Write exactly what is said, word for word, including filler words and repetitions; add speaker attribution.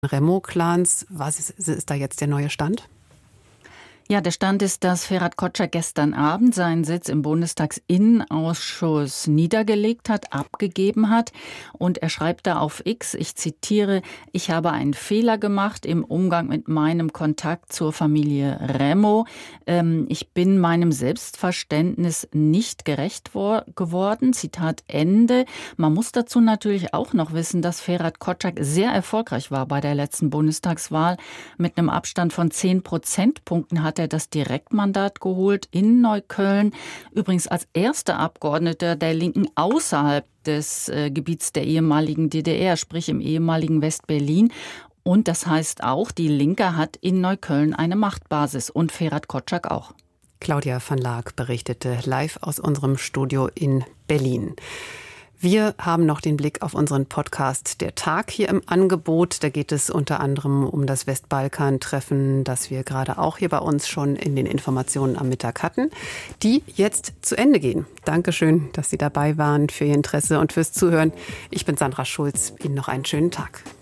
Speaker 1: Remo-Clans. Was ist, ist da jetzt der neue Stand?
Speaker 2: Ja, der Stand ist, dass Ferhat Koçak gestern Abend seinen Sitz im Bundestagsinnenausschuss niedergelegt hat, abgegeben hat. Und er schreibt da auf X, ich zitiere, ich habe einen Fehler gemacht im Umgang mit meinem Kontakt zur Familie Remo. Ähm, ich bin meinem Selbstverständnis nicht gerecht wo- geworden. Zitat Ende. Man muss dazu natürlich auch noch wissen, dass Ferhat Koçak sehr erfolgreich war bei der letzten Bundestagswahl. Mit einem Abstand von zehn Prozentpunkten hat er das Direktmandat geholt in Neukölln. Übrigens als erster Abgeordneter der Linken außerhalb des äh, Gebiets der ehemaligen D D R, sprich im ehemaligen West-Berlin. Und das heißt auch, die Linke hat in Neukölln eine Machtbasis und Ferhat Koçak auch.
Speaker 1: Claudia van Laak berichtete live aus unserem Studio in Berlin. Wir haben noch den Blick auf unseren Podcast Der Tag hier im Angebot. Da geht es unter anderem um das Westbalkan-Treffen, das wir gerade auch hier bei uns schon in den Informationen am Mittag hatten, die jetzt zu Ende gehen. Dankeschön, dass Sie dabei waren, für Ihr Interesse und fürs Zuhören. Ich bin Sandra Schulz. Ihnen noch einen schönen Tag.